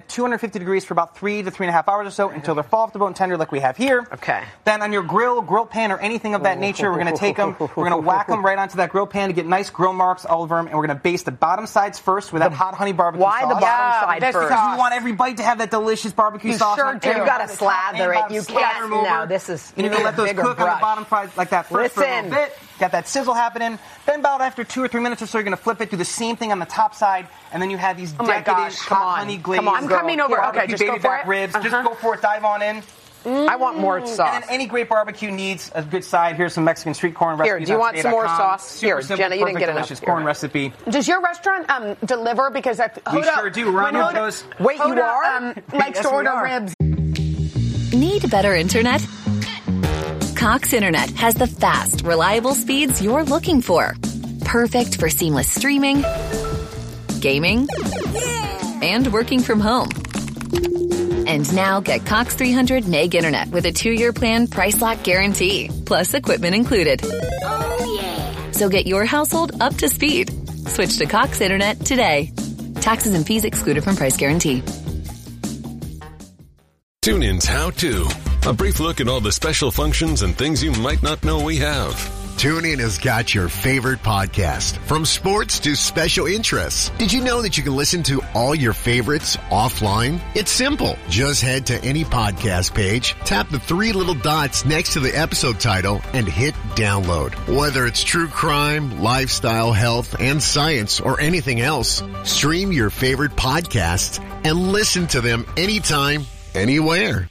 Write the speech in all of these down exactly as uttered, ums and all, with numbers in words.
two hundred fifty degrees for about three to three and a half hours or so until they're fall off the bone tender like we have here. Okay. Then on your grill, grill pan, or anything of that nature, we're going to take them, we're going to whack them right onto that grill pan to get nice grill marks all over them, and we're going to baste the bottom sides first with that hot honey barbecue Why sauce. the bottom Yeah, side that's first? Because we want every bite to have that delicious barbecue You sauce. sure on do. it. You gotta The top slather and it. You bottom, slather can't- them over. no, this is- And you're going to let those bigger cook on brush. the bottom side like that first for a Listen. little bit. Got that sizzle happening. Then about after two or three minutes or so, you're going to flip it, do the same thing on the top side, and then you have these Oh my decadent gosh, come hot on. honey glazed. Come on, I'm coming over. Here, Okay, barbecue just go baby for back it. ribs. Uh-huh. Just go for it. Dive on in. I want more sauce. And then any great barbecue needs a good side. Here's some Mexican street corn Here, recipes. do you on want some more today dot com. sauce? Super Here, simple, Jenna, you didn't perfect, get enough. delicious Here. corn recipe. Does your restaurant um, deliver? Because I We Hoda- sure do. We're on when your Hoda- toes. Wait, you Hoda, are? Um, likes Yes, to we order are. ribs. Need better internet? Cox Internet has the fast, reliable speeds you're looking for. Perfect for seamless streaming, gaming, and working from home. And now get Cox three hundred meg internet with a two-year plan price lock guarantee, plus equipment included. Oh, yeah. So get your household up to speed. Switch to Cox Internet today. Taxes and fees excluded from price guarantee. TuneIn's How To. A brief look at all the special functions and things you might not know we have. TuneIn has got your favorite podcast, from sports to special interests. Did you know that you can listen to all your favorites offline? It's simple. Just head to any podcast page, tap the three little dots next to the episode title, and hit download. Whether it's true crime, lifestyle, health, and science, or anything else, stream your favorite podcasts and listen to them anytime, anywhere.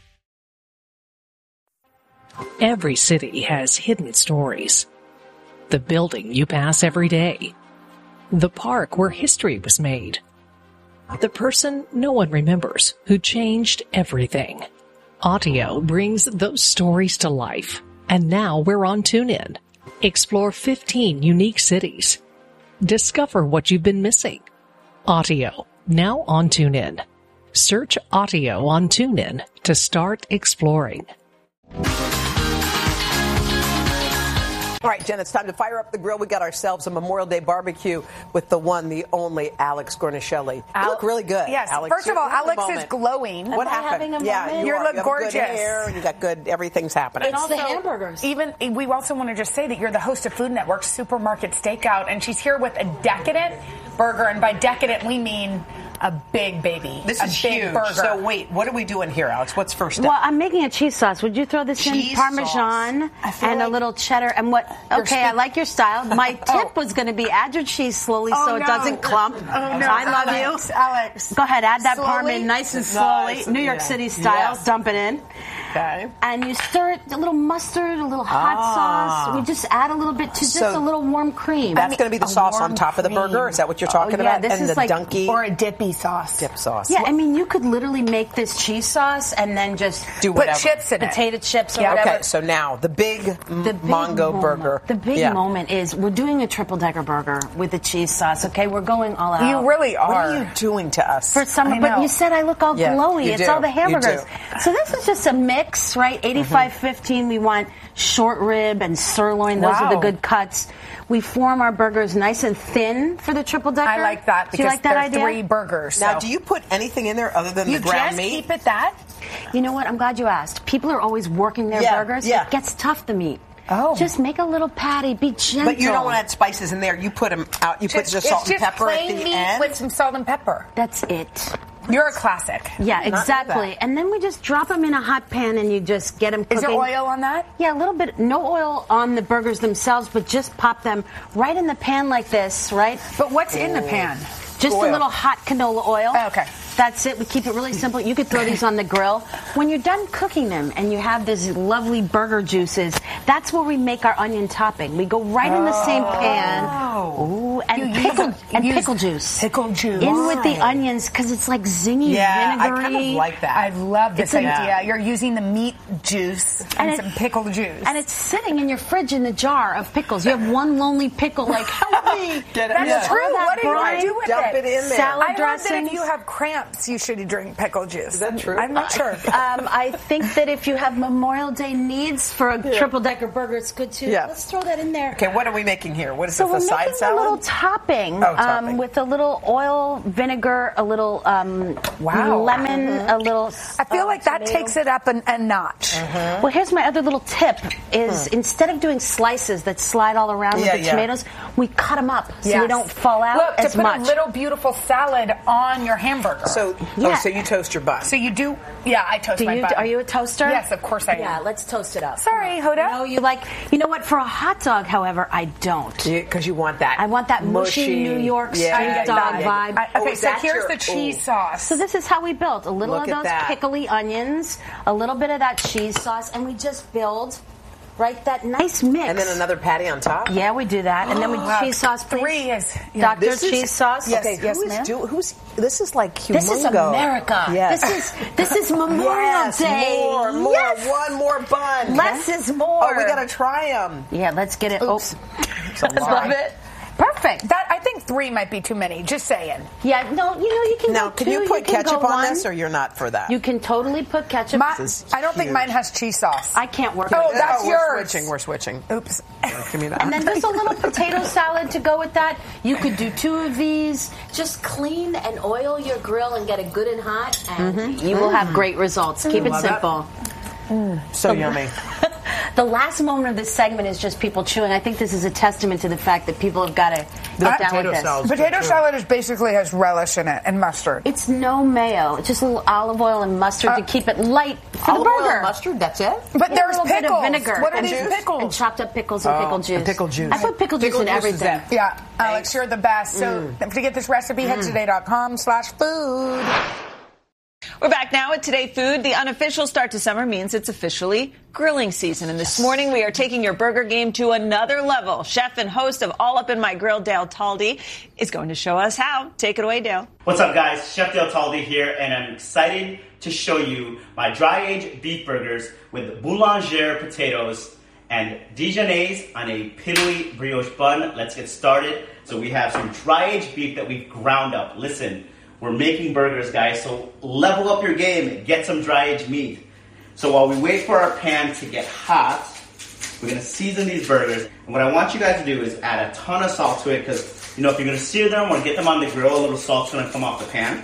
Every city has hidden stories. The building you pass every day. The park where history was made. The person no one remembers who changed everything. Audio brings those stories to life. And now we're on TuneIn. Explore fifteen unique cities. Discover what you've been missing. Audio, now on TuneIn. Search Audio on TuneIn to start exploring. All right, Jen, it's time to fire up the grill. We got ourselves a Memorial Day barbecue with the one, the only Alex Gornishelli. You Al- look really good. Yes. Alex. First of all, You're having a Alex is moment. glowing. What Am I happened? having a yeah, moment? you, You are, look you have gorgeous. Good hair, and you got good. Everything's happening. It's also, the hamburgers. Even we also want to just say that you're the host of Food Network's Supermarket Stakeout, and she's here with a decadent burger, and by decadent we mean a big baby. This a is big huge. burger. So wait, what are we doing here, Alex? What's first step? Well, I'm making a cheese sauce. Would you throw this Cheese in Parmesan sauce. I feel and a like little cheddar? And what? you're Okay, I speak- like your style. My tip Oh. was going to be add your cheese slowly Oh, so it no. doesn't clump. Oh, no. I love Alex, you. Alex. Go ahead, add that Slowly? Parmesan nice and slowly, Nice, New York yeah. City style. Yes. Dump it in. Okay. And you stir it, a little mustard, a little hot Ah. sauce. We just add a little bit to just So a little warm cream. That's going to be the a sauce on warm top of the cream. burger? Is that what you're talking Oh, yeah, about? this and is the like- dunky Or a dippy sauce. dip sauce. Yeah, I mean, you could literally make this cheese sauce and then just Do Put whatever. chips in it. potato chips or Yeah. whatever. Okay, so now the big, The big Mongo moment, burger. The big Yeah. moment is we're doing a triple decker burger with the cheese sauce. Okay, we're going all out. You really are. What are you doing to us? for summer, I but know. you said I look all Yeah, glowy. you It's do. all the You hamburgers. do. So this is just a mix, right? eighty-five fifteen. We want short rib and sirloin. Those are the Wow. good cuts. We form our burgers nice and thin for the triple decker. I like that Do because you like that there's idea? three burgers. Now, so. do you put anything in there other than You the ground just meat? keep it that? You know what? I'm glad you asked. People are always working their Yeah, burgers. yeah. It gets tough to meat. Oh. Just make a little patty. Be gentle. But you don't want to add spices in there. You put them out. You put Just- just salt it's and just pepper at plain the meat end. with some salt and pepper. That's it. You're a classic. Yeah, not know exactly. that. And then we just drop them in a hot pan and you just get them cooking. Is there oil on that? Yeah, a little bit. No oil on the burgers themselves, but just pop them right in the pan like this, right? But what's in the pan? Just Oil. a little hot canola oil. Oh, okay. That's it. We keep it really simple. You could throw these on the grill. When you're done cooking them and you have these lovely burger juices, that's where we make our onion topping. We go right in the same pan. Ooh, and You use pickle a- and use pickle juice. pickle juice. In with the Why? onions because it's like zingy, Yeah, I vinegary. kind of like that. I love this It's a- idea. You're using the meat juice and, And it- some pickle juice. And it's sitting in your fridge in the jar of pickles. You have one lonely pickle, like, help me. Get it- That's yeah. true. All that What do you want brine, to do with Dump it? it in there. Salad I heard that dressings. if you have cramps, you should drink pickle juice. Is that true? I'm not sure. Um, I think that if you have Memorial Day needs for a triple decker burger, it's good too. Yeah. Let's throw that in there. Okay, what are we making here? What is So this, we're a side making salad? a little Thai topping, Oh, topping. Um, with a little oil, vinegar, a little um, Wow. lemon, Mhm. a little. I feel uh, like that tomato. takes it up a, a notch. Well, here's my other little tip: is instead of doing slices that slide all around Yeah, with the yeah. tomatoes, we cut them up so Yes. they don't fall out Look, as to put much. a little beautiful salad on your hamburger. So, Yeah. oh, so you toast your bun. So you do, yeah, I toast Do my you? bun. Are you a toaster? Yes, of course I am. Yeah, let's toast it up. Sorry, Hoda. No, you like. You know what? For a hot dog, however, I don't. Because you want that. I want that mushy, New York street yeah, dog yeah, yeah. vibe. I- Oh, okay, is so that here's your- the cheese ooh. sauce. So this is how we built a little Look of at those that. pickly onions, a little bit of that cheese sauce, and we just build right that nice mix. And then another patty on top. Yeah, we do that, and then we Wow, cheese sauce, please. three is- yeah. Doctor This is- cheese sauce. Yes, Okay, yes, who is ma'am. do, who's this is like humongo. This is America. Yes. This is this is Memorial yes, Day. more, more, Yes. one more bun. Less is more. Oh, we gotta try them. Yeah, let's get it. Oops. Oh, love it. Perfect. That I think three might be too many. Just saying. Yeah, no, you know you can Now, go can two, you put can ketchup go on one. this, or you're not for that? You can totally put ketchup. My, This is I don't think huge. mine has cheese sauce. I can't work. Oh, with it. that's we're yours. switching. We're switching. Oops. Give me that. And then just a little potato salad to go with that. You could do two of these. Just clean and oil your grill and get it good and hot, and you will have great results. Keep it Love that. simple. So yummy. The last moment of this segment is just people chewing. I think this is a testament to the fact that people have got to The get down potato with this. salad. Potato salad is basically has relish in it and mustard. It's no mayo. It's just a little olive oil and mustard Uh, to keep it light for Olive the oil burger. and mustard. That's it. But Yeah, there's a little bit pickles. of vinegar. What are and these juice. pickles? And chopped up pickles and Oh, pickle and juice. pickle juice. I put pickle juice Pickle in juice is everything. it. Yeah, Alex, you're the best. So to get this recipe, head to today dot com slash food. We're back now at Today Food. The unofficial start to summer means it's officially grilling season. And this morning we are taking your burger game to another level. Chef and host of All Up in My Grill, Dale Taldy, is going to show us how. Take it away, Dale. What's up, guys? Chef Dale Taldy here, and I'm excited to show you my dry-aged beef burgers with boulanger potatoes and Dijonnaise on a piddly brioche bun. Let's get started. So we have some dry-aged beef that we've ground up. Listen, we're making burgers, guys, so level up your game. Get some dry-aged meat. So while we wait for our pan to get hot, we're going to season these burgers. And what I want you guys to do is add a ton of salt to it because, you know, if you're going to sear them or get them on the grill, a little salt's going to come off the pan.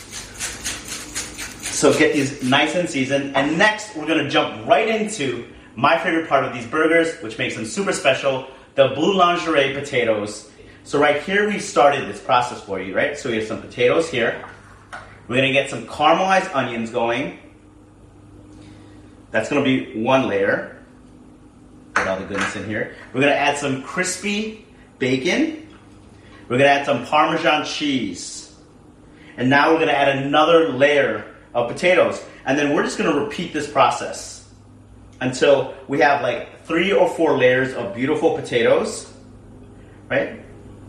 So get these nice and seasoned. And next, we're going to jump right into my favorite part of these burgers, which makes them super special, the boulangerie potatoes. So right here, we started this process for you, right? So we have some potatoes here. We're going to get some caramelized onions going. That's going to be one layer. Put all the goodness in here. We're going to add some crispy bacon. We're going to add some Parmesan cheese. And now we're going to add another layer of potatoes. And then we're just going to repeat this process until we have like three or four layers of beautiful potatoes, right?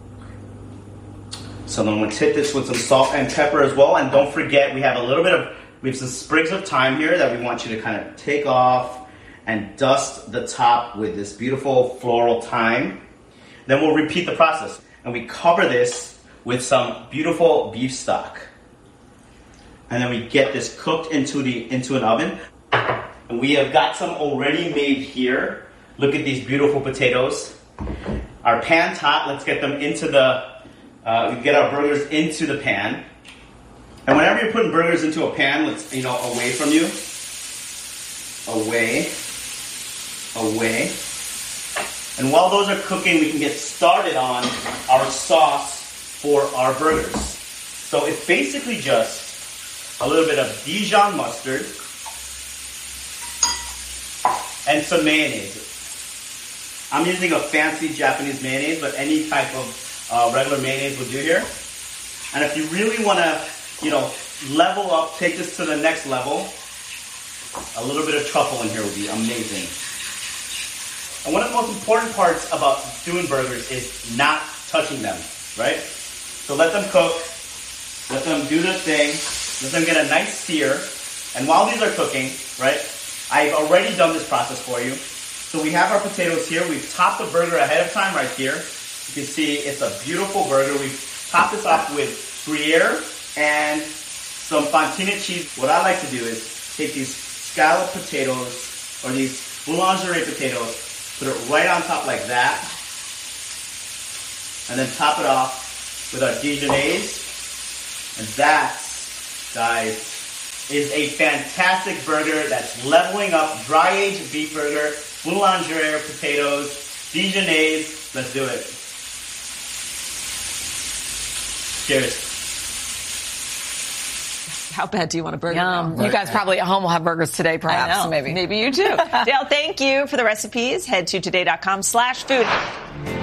So then let's hit this with some salt and pepper as well. And don't forget, we have a little bit of, we have some sprigs of thyme here that we want you to kind of take off and dust the top with this beautiful floral thyme. Then we'll repeat the process. And we cover this with some beautiful beef stock. And then we get this cooked into the into an oven. And we have got some already made here. Look at these beautiful potatoes. Our pan's hot. Let's get them into the, uh, we get our burgers into the pan. And whenever you're putting burgers into a pan, let's, you know, away from you. Away. Away. And while those are cooking, we can get started on our sauce for our burgers. So it's basically just a little bit of Dijon mustard and some mayonnaise. I'm using a fancy Japanese mayonnaise, but any type of uh, regular mayonnaise will do here. And if you really want to, you know, level up, take this to the next level, a little bit of truffle in here would be amazing. And one of the most important parts about doing burgers is not touching them, right? So let them cook, let them do their thing, let them get a nice sear. And while these are cooking, right, I've already done this process for you. So we have our potatoes here. We've topped the burger ahead of time right here. You can see it's a beautiful burger. We've topped this off with Gruyere and some fontina cheese. What I like to do is take these scalloped potatoes or these boulangerie potatoes, put it right on top like that. and then top it off with our Dijonnaise. And that, guys, is a fantastic burger that's leveling up. Dry-aged beef burger, boulangere potatoes, Dijonnaise. Let's do it. Cheers. How bad do you want a burger? Yum. now? You guys probably at home will have burgers today, perhaps. I know. Maybe. Maybe you too. Dale, thank you for the recipes. Head to today dot com slash food.